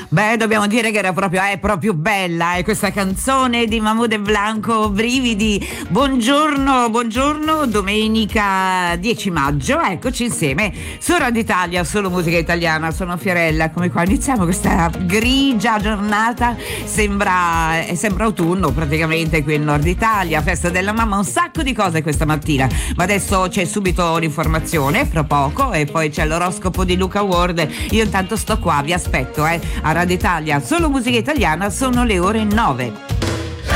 Beh, dobbiamo dire che è proprio bella, questa canzone di Mahmood e Blanco, brividi. Buongiorno, domenica 10 maggio, eccoci insieme su Radio Italia, solo musica italiana. Sono Fiorella, come qua iniziamo questa grigia giornata, sembra autunno praticamente qui in Nord Italia, festa della mamma, un sacco di cose questa mattina, ma adesso c'è subito l'informazione, fra poco, e poi c'è l'oroscopo di Luca Ward. Io intanto sto qua, vi aspetto a Radio Italia, solo musica italiana, sono le ore 9.